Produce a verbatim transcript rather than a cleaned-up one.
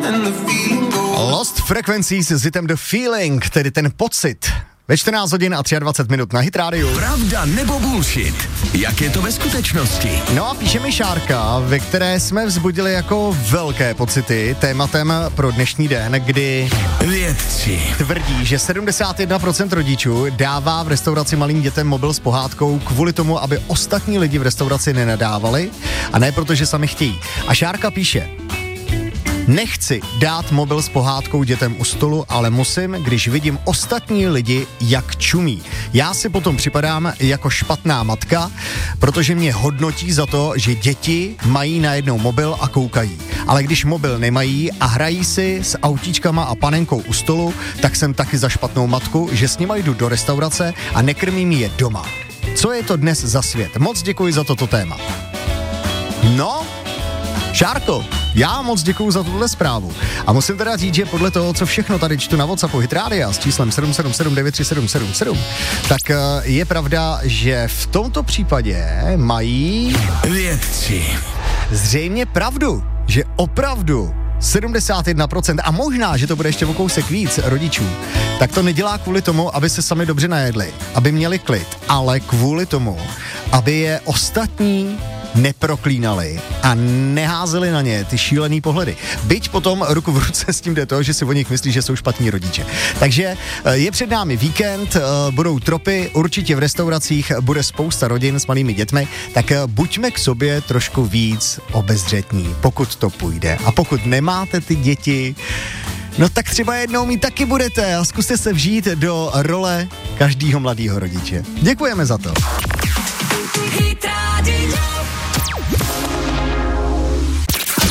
Lost Frequencies s hitem The Feeling, tedy ten pocit. Ve čtrnáct hodin a dvacet tři minut na Hit Radio. Pravda nebo bullshit? Jak je to ve skutečnosti? No a píše mi Šárka, ve které jsme vzbudili jako velké pocity tématem pro dnešní den, kdy vědci tvrdí, že sedmdesát jedna procent rodičů dává v restauraci malým dětem mobil s pohádkou kvůli tomu, aby ostatní lidi v restauraci nenadávali a ne proto, že sami chtějí. A Šárka píše: nechci dát mobil s pohádkou dětem u stolu, ale musím, když vidím ostatní lidi, jak čumí. Já si potom připadám jako špatná matka, protože mě hodnotí za to, že děti mají najednou mobil a koukají. Ale když mobil nemají a hrají si s autíčkama a panenkou u stolu, tak jsem taky za špatnou matku, že s nima jdu do restaurace a nekrmím je doma. Co je to dnes za svět? Moc děkuji za toto téma. No, Šárko, já moc děkuju za tuhle zprávu. A musím teda říct, že podle toho, co všechno tady čtu na WhatsAppu Hit Rádia s číslem sedm sedm sedm devět tři sedm sedm sedm, tak je pravda, že v tomto případě mají vědci zřejmě pravdu, že opravdu sedmdesát jedna procent a možná, že to bude ještě o kousek víc rodičů, tak to nedělá kvůli tomu, aby se sami dobře najedli, aby měli klid, ale kvůli tomu, aby je ostatní neproklínali a neházeli na ně ty šílený pohledy. Byť potom ruku v ruce s tím jde to, že si o nich myslí, že jsou špatní rodiče. Takže je před námi víkend, budou tropy, určitě v restauracích bude spousta rodin s malými dětmi, tak buďme k sobě trošku víc obezřetní, pokud to půjde. A pokud nemáte ty děti, no tak třeba jednou mít taky budete a zkuste se vžít do role každého mladého rodiče. Děkujeme za to. Hit Radio.